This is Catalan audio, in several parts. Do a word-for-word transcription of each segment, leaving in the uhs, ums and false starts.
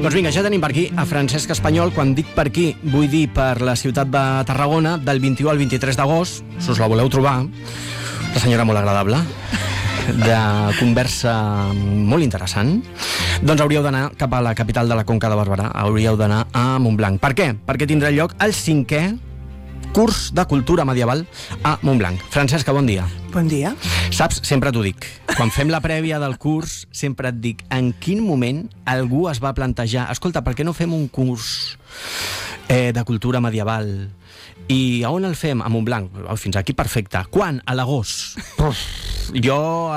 Doncs vinga, ja tenim per aquí a Francesc Espanyol. Quan dic per aquí, vull dir per la ciutat de Tarragona, del vint-i-u al vint-i-tres d'agost, si us la voleu trobar. La senyora molt agradable, de conversa molt interessant. Doncs hauríeu d'anar cap a la capital de la Conca de Barberà, hauríeu d'anar a Montblanc. Per què? Perquè tindrà lloc el cinquè curs de cultura medieval a Montblanc. Francesca, bon dia. Bon dia. Saps, sempre t'ho dic, quan fem la prèvia del curs, sempre et dic, en quin moment algú es va plantejar, escolta, per què no fem un curs eh, de cultura medieval? I a on el fem? A Montblanc. Fins aquí perfecte. Quan? A l'agost. Jo,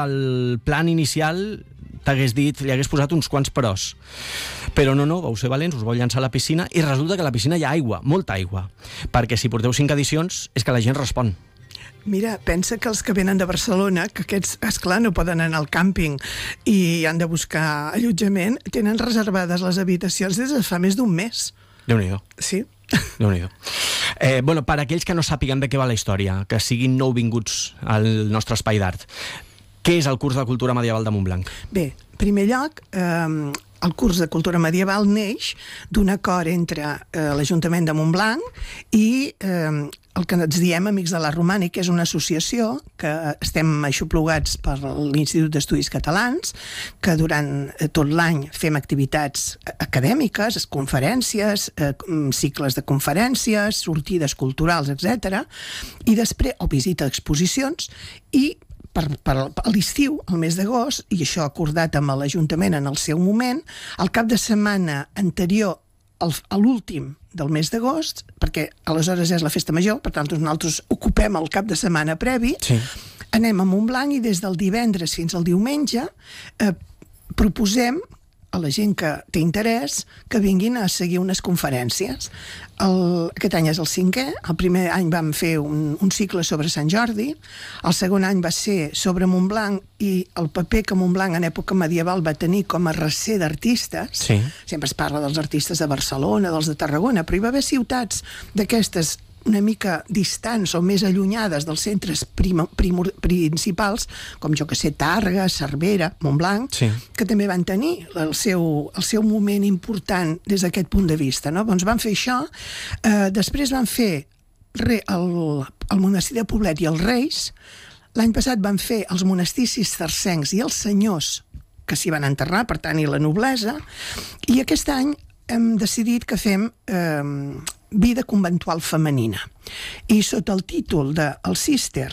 el plan inicial, t'hagués dit, li hagués posat uns quants peròs. Però no, no, vau ser valents, us vau llançar a la piscina i resulta que a la piscina hi ha aigua, molta aigua. Perquè si porteu cinc edicions és que la gent respon. Mira, pensa que els que venen de Barcelona, que aquests, esclar, no poden anar al càmping i han de buscar allotjament, tenen reservades les habitacions des de fa més d'un mes. Déu-n'hi-do. Sí. Déu-n'hi-do. Eh, bueno, per aquells que no sàpiguen de què va la història, que siguin nouvinguts al nostre espai d'art, què és el curs de cultura medieval de Montblanc? Bé, en primer lloc, eh, el curs de cultura medieval neix d'un acord entre eh, l'Ajuntament de Montblanc i eh, el que ens diem Amics de l'Art Romànic, que és una associació que estem aixoplugats per l'Institut d'Estudis Catalans, que durant tot l'any fem activitats acadèmiques, conferències, eh, cicles de conferències, sortides culturals, etcètera, i després, o visita d'exposicions, i per, per l'estiu, el mes d'agost, i això acordat amb l'Ajuntament en el seu moment, el cap de setmana anterior al, a l'últim del mes d'agost, perquè aleshores és la festa major, per tant nosaltres ocupem el cap de setmana previ, sí. Anem a Montblanc i des del divendres fins al diumenge eh, proposem a la gent que té interès que vinguin a seguir unes conferències. El, aquest any és el cinquè, el primer any vam fer un, un cicle sobre Sant Jordi, el segon any va ser sobre Montblanc i el paper que Montblanc en època medieval va tenir com a recer d'artistes. Sí. Sempre es parla dels artistes de Barcelona, dels de Tarragona, però hi va haver ciutats d'aquestes una mica distants o més allunyades dels centres prim, primor, principals, com jo que sé, Tàrrega, Cervera, Montblanc, sí. Que també van tenir el seu, el seu moment important des d'aquest punt de vista, no? Doncs van fer això, eh, després van fer re, el, el monestir de Poblet i els Reis, l'any passat van fer els monestirs cistercencs i els senyors que s'hi van enterrar, per tant, i la noblesa, i aquest any hem decidit que fem eh, vida conventual femenina. I sota el títol de El Cister,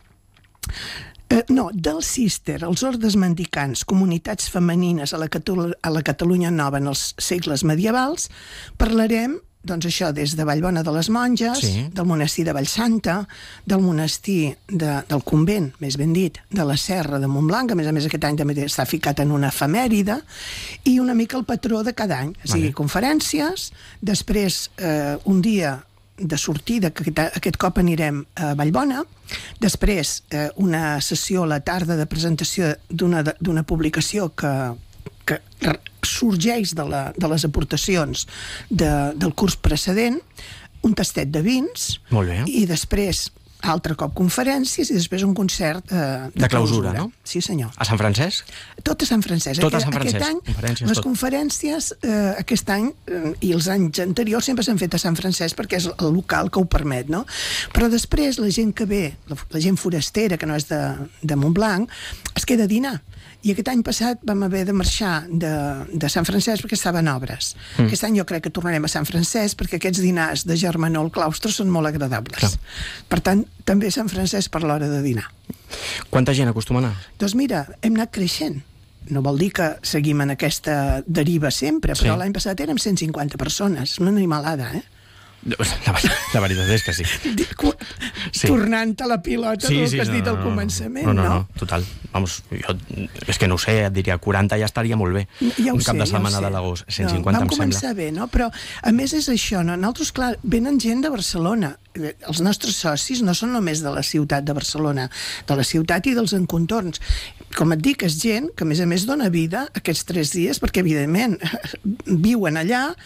eh, no, del Cister, els ordes mendicants, comunitats femenines a la, Catalu- a la Catalunya Nova en els segles medievals, parlarem doncs això, des de Vallbona de les Monges, sí. Del monestir de Vallsanta, del monestir de, del convent, més ben dit, de la Serra de Montblanc, a més a més aquest any també està ficat en una efemèride, i una mica el patró de cada any, o sigui, vale. Conferències, després eh, un dia de sortida, que aquest, aquest cop anirem a Vallbona, després eh, una sessió a la tarda de presentació d'una, d'una publicació que que sorgeix de, la, de les aportacions de, del curs precedent, un tastet de vins, molt bé. I després altre cop conferències i després un concert eh, de, de clausura, clausura, no? Sí, senyor. A Sant Francesc? Tot a Sant Francesc. Tot a Sant Francesc. Aquest any, conferències, les tot. conferències, eh, aquest any eh, i els anys anteriors sempre s'han fet a Sant Francesc perquè és el local que ho permet, no? Però després la gent que ve, la, la gent forastera, que no és de, de Montblanc, es queda a dinar. I aquest any passat vam haver de marxar de, de Sant Francesc perquè estaven obres. Mm. Aquest any jo crec que tornarem a Sant Francesc perquè aquests dinars de germanor al claustre són molt agradables. Clar. Per tant, també a Sant Francesc per l'hora de dinar. Quanta gent acostuma a anar? Doncs mira, hem anat creixent. No vol dir que seguim en aquesta deriva sempre, però sí. L'any passat érem cent cinquanta persones. Una animalada, eh? La, la veritat és que sí. sí. Tornant a la pilota sí, del sí, que has no, dit al començament, no? No, no, no, total. Vamos, jo, és que no ho sé, et diria quaranta ja estaria molt bé. Ja un sé, cap de setmana ja de l'agost, cent no, cinquanta em sembla. Vam començar bé, no? Però a més és això, no? Nosaltres, clar, venen gent de Barcelona. Els nostres socis no són només de la ciutat de Barcelona, de la ciutat i dels encontorns. Com et dic, és gent que a més a més dona vida aquests tres dies, perquè evidentment viuen allà,